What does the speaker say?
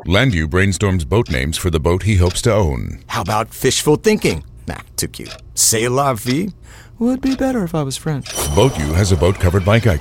Landu brainstorms boat names for the boat he hopes to own. How about fishful thinking? Nah, too cute. C'est la vie? Would be better if I was French. Boat U has a boat covered by Geico.